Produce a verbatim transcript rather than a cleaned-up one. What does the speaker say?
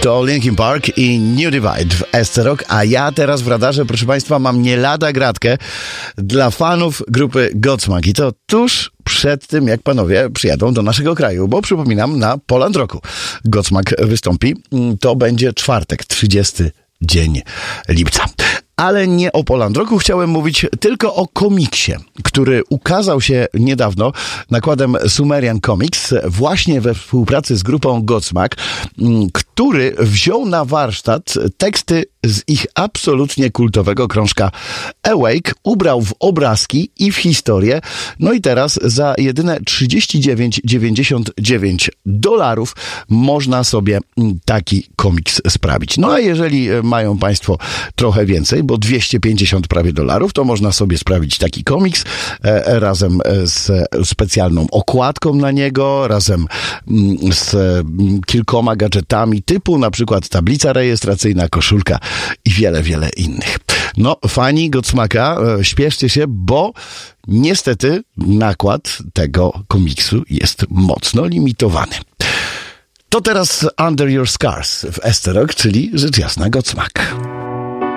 To Linkin Park i New Divide w S C Rock, a ja teraz w radarze, proszę Państwa, mam nie lada gratkę dla fanów grupy Godsmack i to tuż przed tym, jak panowie przyjadą do naszego kraju, bo przypominam, na Poland Rocku Godsmack wystąpi. To będzie czwartek, trzydziesty dzień lipca. Ale nie o Poland Rocku chciałem mówić, tylko o komiksie, który ukazał się niedawno nakładem Sumerian Comics właśnie we współpracy z grupą Godsmack, który wziął na warsztat teksty z ich absolutnie kultowego krążka Awake, ubrał w obrazki i w historię, no i teraz za jedyne trzydzieści dziewięć dziewięćdziesiąt dziewięć dolarów można sobie taki komiks sprawić. No a jeżeli mają Państwo trochę więcej, bo dwieście pięćdziesiąt prawie dolarów, to można sobie sprawić taki komiks e, razem z specjalną okładką na niego, razem m, z m, kilkoma gadżetami typu na przykład tablica rejestracyjna, koszulka i wiele, wiele innych. No, fani Godsmacka, e, śpieszcie się, bo niestety nakład tego komiksu jest mocno limitowany. To teraz Under Your Scars w S C Rock, czyli rzecz jasna Godsmack.